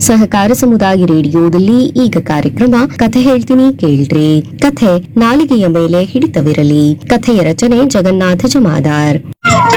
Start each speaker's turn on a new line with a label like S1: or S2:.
S1: ಸಹಕಾರ ಸಮುದಾಯ ರೇಡಿಯೋದಲ್ಲಿ ಈಗ ಕಾರ್ಯಕ್ರಮ ಕಥೆ ಹೇಳ್ತೀನಿ ಕೇಳ್ರಿ. ಕಥೆ ನಾಲಿಗೆಯ ಮೇಲೆ ಹಿಡಿತವಿರಲಿ. ಕಥೆಯ ರಚನೆ ಜಗನ್ನಾಥ ಜಮಾದಾರ್.